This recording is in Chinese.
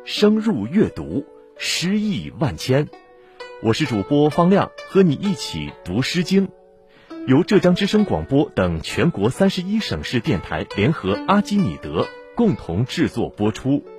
深入阅读，诗意万千。我是主播方亮，和你一起读诗经。由浙江之声广播等全国31省市电台联合阿基米德共同制作播出。